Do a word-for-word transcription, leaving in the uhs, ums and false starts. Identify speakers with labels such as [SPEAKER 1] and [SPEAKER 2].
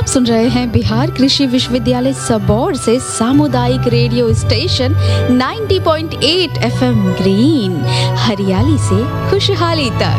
[SPEAKER 1] सुन रहे हैं बिहार कृषि विश्वविद्यालय सबौर से सामुदायिक रेडियो स्टेशन नब्बे पॉइंट आठ एफएम ग्रीन, हरियाली से खुशहाली तक।